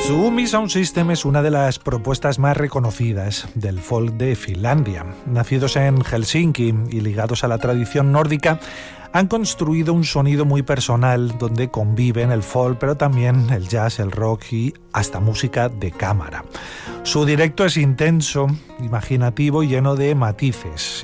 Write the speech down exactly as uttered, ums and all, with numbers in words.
Suomi Sound System es una de las propuestas más reconocidas del folk de Finlandia. Nacidos en Helsinki y ligados a la tradición nórdica, han construido un sonido muy personal donde conviven el folk, pero también el jazz, el rock y hasta música de cámara. Su directo es intenso, imaginativo y lleno de matices.